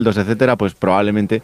etcétera, pues probablemente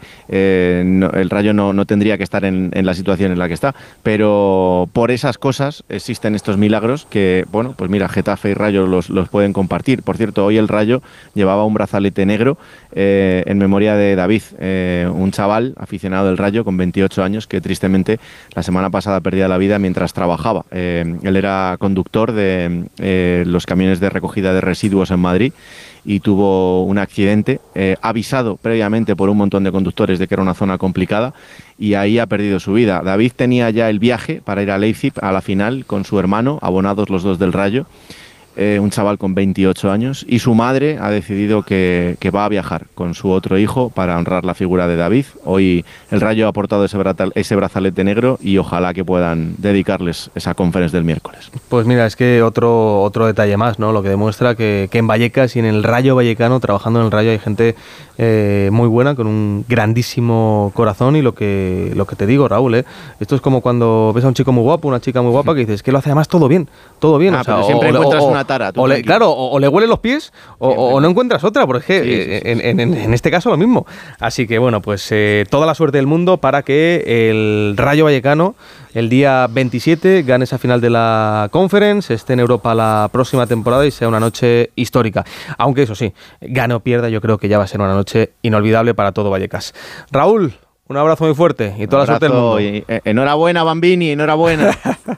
el Rayo no tendría que estar en la situación en la que está, pero por esas cosas existen estos milagros que, bueno, pues mira, Getafe y Rayo los pueden compartir. Por cierto, hoy el Rayo llevaba un brazalete negro en memoria de David, un chaval aficionado del Rayo con 28 años que tristemente la semana pasada perdía la vida mientras trabajaba. Él era conductor de los camiones de recogida de residuos en Madrid y tuvo un accidente, avisado previamente por un montón de conductores de que era una zona complicada, y ahí ha perdido su vida. David tenía ya el viaje para ir a Leipzig a la final con su hermano, abonados los dos del Rayo, un chaval con 28 años, y su madre ha decidido que va a viajar con su otro hijo para honrar la figura de David. Hoy el Rayo ha aportado ese brazalete negro y ojalá que puedan dedicarles esa conferencia del miércoles. Pues mira, es que otro detalle más, ¿no? Lo que demuestra que en Vallecas y en el Rayo Vallecano, trabajando en el Rayo, hay gente muy buena, con un grandísimo corazón, y lo que te digo, Raúl, esto es como cuando ves a un chico muy guapo, una chica muy guapa, que dices que lo hace además todo bien. O sea, pero siempre encuentras una tara. O le huelen los pies o no encuentras otra, porque en este caso lo mismo. Así que bueno, pues toda la suerte del mundo para que el Rayo Vallecano el día 27 gane esa final de la Conference, esté en Europa la próxima temporada y sea una noche histórica. Aunque eso sí, gane o pierda, yo creo que ya va a ser una noche inolvidable para todo Vallecas. Raúl, un abrazo muy fuerte y toda la suerte del mundo. Y enhorabuena, Bambini, enhorabuena.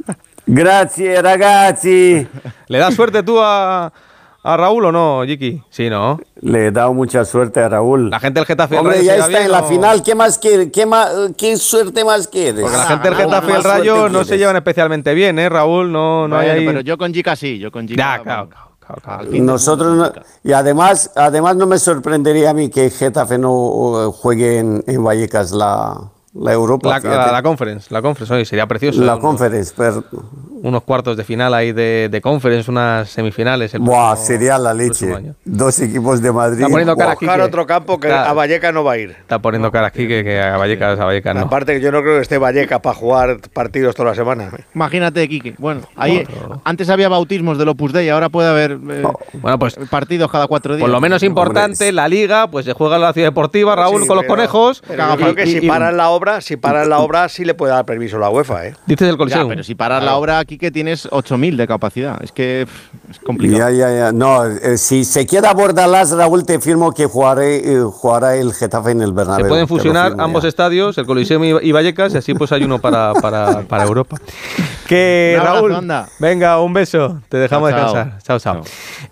Gracias, ragazzi. ¿Le das suerte tú a Raúl o no, Jiki? Sí, ¿no? Le he dado mucha suerte a Raúl. La gente del Getafe... Hombre, ya está en la final. ¿Qué más quiere? ¿Qué suerte más quieres? Porque la gente del Getafe y el Rayo no se llevan especialmente bien, Raúl? No hay ahí... Pero yo con Jika sí, Ya, claro. Nosotros no, y además no me sorprendería a mí que Getafe no juegue en Vallecas la Europa. La Conference, oye, sería precioso. La Conference, pero... Unos cuartos de final ahí de Conference, unas semifinales. Buah, sería la leche. Dos equipos de Madrid. Está poniendo cara aquí buscar otro campo que a Vallecas no va a ir. Está poniendo cara aquí que a Vallecas no. Aparte que yo no creo que esté Vallecas para jugar partidos toda la semana. Imagínate, Quique. Bueno, ahí antes había bautismos del Opus Dei, ahora puede haber pues partidos cada 4 días. Por lo menos importante, la Liga, pues se juega en la Ciudad Deportiva, Raúl, con los conejos. Pero yo creo que si paran la obra, sí le puede dar permiso la UEFA, Dices el Coliseum. Pero si paras la obra, Quique, tienes 8.000 de capacidad. Es que es complicado. Ya. No, si se queda Bordalás, Raúl, te firmo que jugará el Getafe en el Bernabéu. Se pueden fusionar ambos estadios, el Coliseum y Vallecas, y así pues hay uno para Europa. Que Raúl, venga, un beso. Te dejamos descansar. Chao.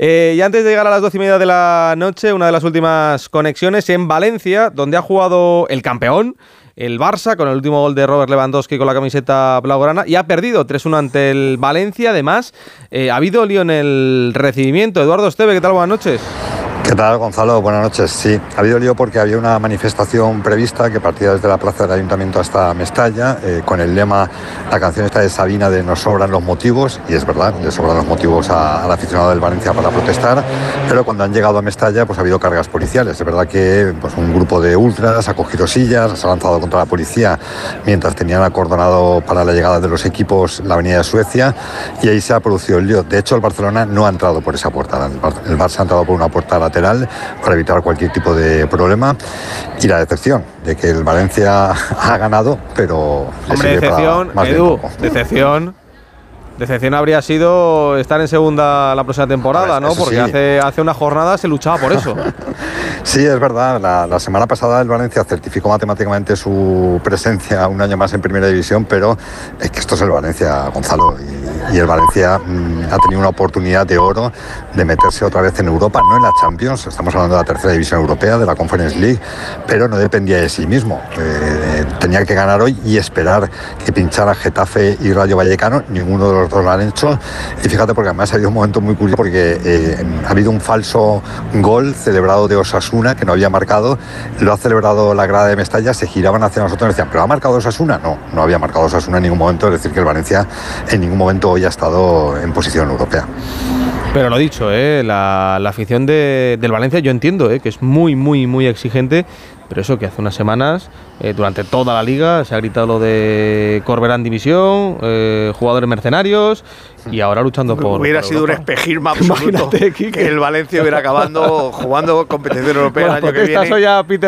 Y antes de llegar a las 12:30 de la noche, una de las últimas conexiones en Valencia, donde ha jugado el campeón, el Barça, con el último gol de Robert Lewandowski con la camiseta blaugrana, y ha perdido 3-1 ante el Valencia. Además, ha habido lío en el recibimiento. Eduardo Esteve, ¿qué tal? Buenas noches. ¿Qué tal, Gonzalo? Buenas noches. Sí, ha habido lío porque había una manifestación prevista que partía desde la plaza del Ayuntamiento hasta Mestalla, con el lema, la canción esta de Sabina, de "Nos sobran los motivos", y es verdad, le sobran los motivos al aficionado del Valencia para protestar, pero cuando han llegado a Mestalla pues ha habido cargas policiales. Es verdad que pues, un grupo de ultras ha cogido sillas, se ha lanzado contra la policía mientras tenían acordonado para la llegada de los equipos la avenida de Suecia, y ahí se ha producido el lío. De hecho, el Barcelona no ha entrado por esa puerta, el Barça ha entrado por una puerta lateral para evitar cualquier tipo de problema, y la decepción de que el Valencia ha ganado, pero... Hombre, decepción, Edu, decepción habría sido estar en segunda la próxima temporada, ¿no? Porque sí. hace una jornada se luchaba por eso. Sí, es verdad. La semana pasada el Valencia certificó matemáticamente su presencia un año más en Primera División, pero es que esto es el Valencia, Gonzalo, y el Valencia ha tenido una oportunidad de oro de meterse otra vez en Europa, no en la Champions, estamos hablando de la tercera división europea, de la Conference League, pero no dependía de sí mismo. Tenía que ganar hoy y esperar que pinchara Getafe y Rayo Vallecano. Ninguno de los dos lo han hecho, y fíjate, porque además ha habido un momento muy curioso, porque ha habido un falso gol celebrado de Osasuna que no había marcado, lo ha celebrado la grada de Mestalla, se giraban hacia nosotros y decían, ¿pero ha marcado Osasuna? No había marcado Osasuna en ningún momento, es decir, que el Valencia en ningún momento hoy ha estado en posición europea. Pero lo dicho, la afición del Valencia, yo entiendo que es muy, muy, muy exigente, Pero eso que hace unas semanas, durante toda la liga, se ha gritado lo de Corberán División, jugadores mercenarios, y ahora luchando por... Hubiera sido un espejismo absoluto que el Valencia hubiera acabando jugando competición europea el año que viene. Hoy a Peter